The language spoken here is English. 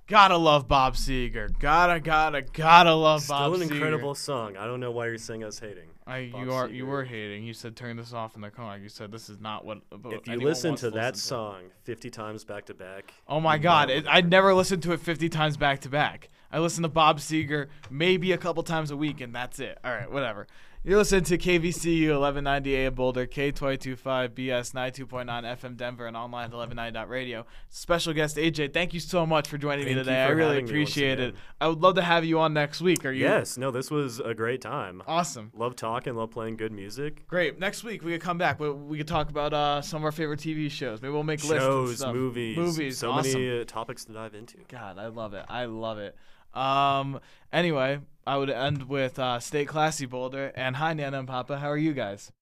Gotta love Bob Seger. Gotta love Bob Seger. Still an incredible song. I don't know why you're saying us hating. You were hating. You said turn this off in the car. You said this is not what. If you listen to that song 50 times back to back. Oh my God! I'd never listened to it 50 times back to back. I listen to Bob Seger maybe a couple times a week, and that's it. All right, whatever. You're listening to KVCU 1190 AM Boulder, K225 BS 92.9 FM Denver, and online at 1190.radio. Special guest AJ, thank you so much for joining me today. I really appreciate it. I would love to have you on next week. Are you? Yes. No, this was a great time. Awesome. Love talking. Love playing good music. Great. Next week we could come back. We could talk about some of our favorite TV shows. Maybe we'll make lists. Shows, movies. So awesome. many topics to dive into. God, I love it. Anyway, I would end with Stay Classy, Boulder. And hi, Nana and Papa. How are you guys?